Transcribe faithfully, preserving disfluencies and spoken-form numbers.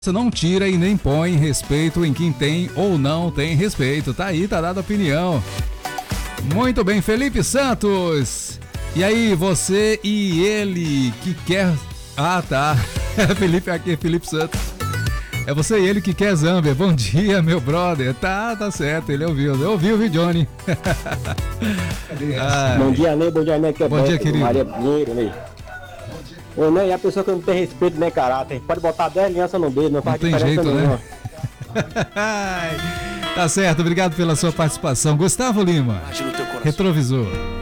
Você não tira e nem põe respeito em quem tem ou não tem respeito. Tá aí, tá dada a opinião. Muito bem, Felipe Santos. E aí, você e ele que quer... Ah, tá. Felipe aqui, Felipe Santos. É você e ele que quer Zamber. Bom dia, meu brother. Tá, tá certo. Ele ouviu. Eu ouvi, viu, Johnny? Bom dia, Ney. Bom dia, Ney. Que é bom dia, querido. Maria Pinheiro, Ney. Ô, Ney, e a pessoa que não tem respeito nem caráter, pode botar dez alianças no dedo, não faz não tem diferença jeito, nenhuma. Né? Tá certo. Obrigado pela sua participação. Gustavo Lima, Retrovisor.